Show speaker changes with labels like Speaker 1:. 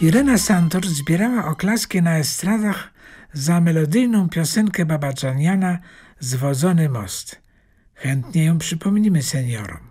Speaker 1: Irena Santor zbierała oklaski na estradach za melodyjną piosenkę Baba Dżaniana „Zwodzony most”. Chętnie ją przypomnimy seniorom.